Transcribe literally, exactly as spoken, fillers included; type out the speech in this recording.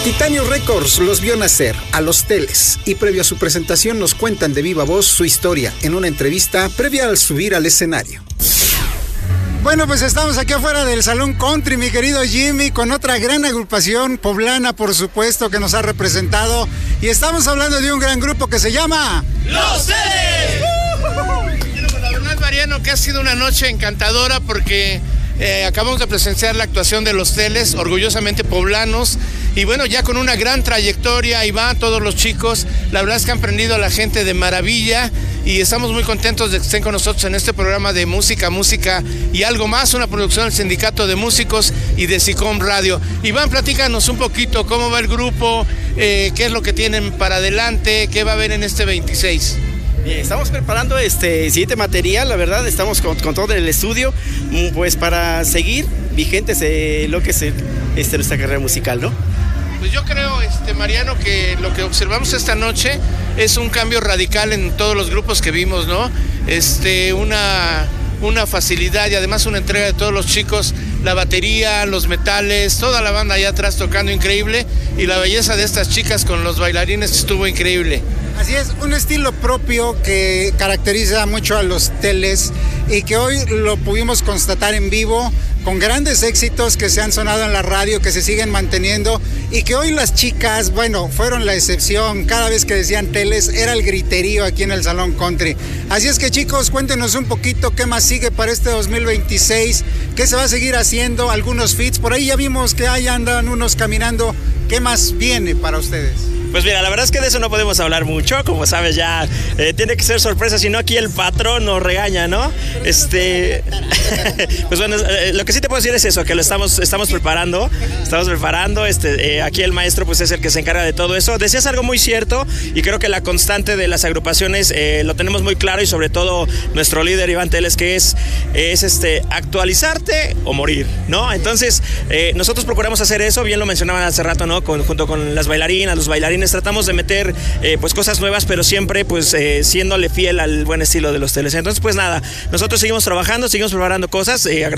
Titanio Records los vio nacer a los Teles y previo a su presentación nos cuentan de viva voz su historia en una entrevista previa al subir al escenario. Bueno, pues estamos aquí afuera del Salón Country, mi querido Jimmy, con otra gran agrupación poblana, por supuesto, que nos ha representado. Y estamos hablando de un gran grupo que se llama... ¡Los Teles! Uh-huh. La verdad, Mariano, que ha sido una noche encantadora porque eh, acabamos de presenciar la actuación de Los Teles, orgullosamente poblanos. Y bueno, ya con una gran trayectoria, ahí va, todos los chicos, la verdad es que han prendido a la gente de maravilla y estamos muy contentos de que estén con nosotros en este programa de música, música y algo más, una producción del Sindicato de Músicos y de SICOM Radio. Iván, platícanos un poquito cómo va el grupo, eh, qué es lo que tienen para adelante, qué va a haber en este veintiséis. Bien, estamos preparando este siguiente material, la verdad, estamos con, con todo el estudio, pues para seguir vigentes eh, lo que es el, este, nuestra carrera musical, ¿no? Pues yo creo, este, Mariano, que lo que observamos esta noche es un cambio radical en todos los grupos que vimos, ¿no? Este, una, una facilidad y además una entrega de todos los chicos, la batería, los metales, toda la banda allá atrás tocando increíble y la belleza de estas chicas con los bailarines estuvo increíble. Así es, un estilo propio que caracteriza mucho a Los Teles y que hoy lo pudimos constatar en vivo con grandes éxitos que se han sonado en la radio, que se siguen manteniendo y que hoy las chicas, bueno, fueron la excepción. Cada vez que decían Teles era el griterío aquí en el Salón Country. Así es que, chicos, cuéntenos un poquito qué más sigue para este dos mil veintiséis, qué se va a seguir haciendo, algunos feats, por ahí ya vimos que ahí andan unos caminando, ¿qué más viene para ustedes? Pues mira, la verdad es que de eso no podemos hablar mucho, como sabes ya, eh, tiene que ser sorpresa, si no aquí el patrón nos regaña, ¿no? Este, pues bueno, eh, lo que sí te puedo decir es eso, que lo estamos, estamos preparando, estamos preparando, este, eh, aquí el maestro pues es el que se encarga de todo eso. Decías algo muy cierto y creo que la constante de las agrupaciones eh, lo tenemos muy claro y sobre todo nuestro líder Iván Teles, que es, es este, actualizarte o morir, ¿no? Entonces, eh, nosotros procuramos hacer eso, bien lo mencionaban hace rato, ¿no? Con, junto con las bailarinas, los bailarines, tratamos de meter eh, pues cosas nuevas, pero siempre pues eh, siéndole fiel al buen estilo de Los Teles. Entonces pues nada, nosotros seguimos trabajando, seguimos preparando cosas. Eh,